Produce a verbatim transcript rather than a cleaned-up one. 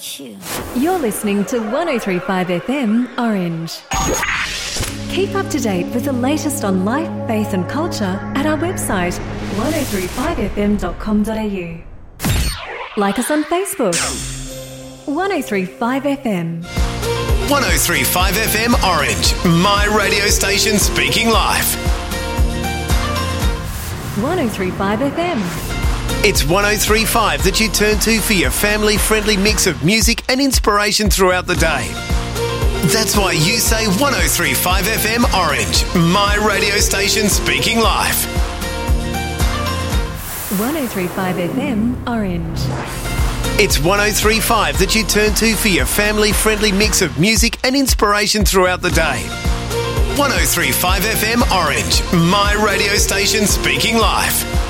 about you. You're listening to one oh three point five F M Orange. Keep up to date with the latest on life, faith and culture at our website one oh three five f m dot com dot a u. Like us on Facebook. one oh three point five F M. one oh three point five F M Orange, my radio station speaking life. one oh three point five F M. It's one oh three point five that you turn to for your family-friendly mix of music and inspiration throughout the day. That's why you say one oh three point five F M Orange, my radio station speaking life. one oh three point five F M Orange. It's one oh three point five that you turn to for your family-friendly mix of music and inspiration throughout the day. one oh three point five F M Orange, my radio station speaking life.